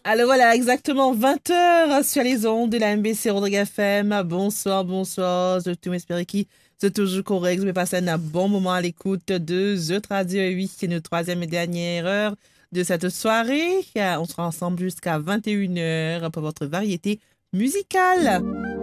Alors voilà, exactement 20 heures sur les ondes de la MBC Rodrigue FM. Bonsoir, bonsoir. Je tout m'espère qui c'est toujours correct. Je vais passer un bon moment à l'écoute de The Radio 8, c'est notre troisième et dernière heure de cette soirée. On sera ensemble jusqu'à 21 heures pour votre variété musicale.